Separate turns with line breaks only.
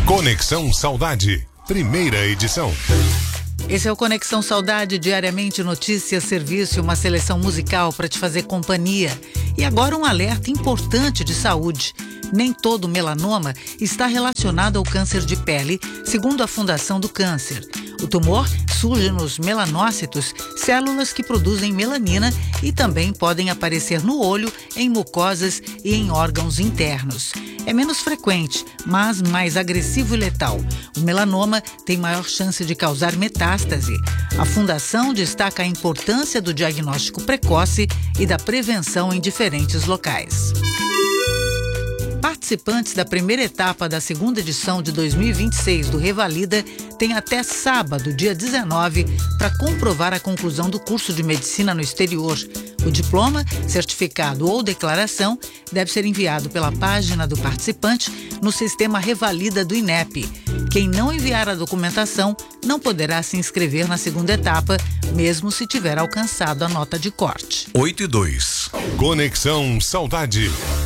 Conexão Saudade, primeira edição.
Esse é o Conexão Saudade, diariamente notícias, serviço e uma seleção musical para te fazer companhia. E agora um alerta importante de saúde. Nem todo melanoma está relacionado ao câncer de pele, segundo a Fundação do Câncer. O tumor surge nos melanócitos, células que produzem melanina, e também podem aparecer no olho, em mucosas e em órgãos internos. É menos frequente, mas mais agressivo e letal. O melanoma tem maior chance de causar metástase. A Fundação destaca a importância do diagnóstico precoce e da prevenção em diferentes locais. Participantes da primeira etapa da segunda edição de 2026 do Revalida têm até sábado, dia 19, para comprovar a conclusão do curso de medicina no exterior. O diploma, certificado ou declaração deve ser enviado pela página do participante no sistema Revalida do INEP. Quem não enviar a documentação não poderá se inscrever na segunda etapa, mesmo se tiver alcançado a nota de corte.
8 e 2. Conexão Saudade.